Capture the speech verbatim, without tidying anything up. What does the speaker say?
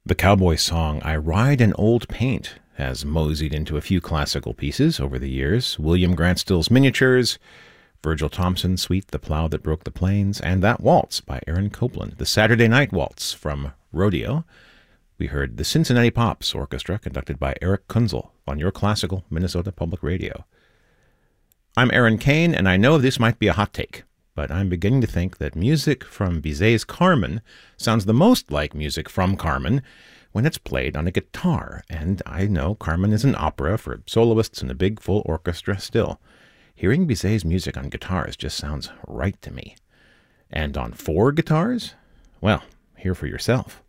The cowboy song I Ride in Old Paint has moseyed into a few classical pieces over the years. William Grant Still's Miniatures, Virgil Thompson's Suite, The Plow That Broke the Plains, and that waltz by Aaron Copland, the Saturday Night Waltz from Rodeo. We heard the Cincinnati Pops Orchestra, conducted by Eric Kunzel, on your classical Minnesota Public Radio. I'm Aaron Kane, and I know this might be a hot take, but I'm beginning to think that music from Bizet's Carmen sounds the most like music from Carmen when it's played on a guitar. And I know Carmen is an opera for soloists and a big full orchestra still. Hearing Bizet's music on guitars just sounds right to me. And on four guitars? Well, hear for yourself.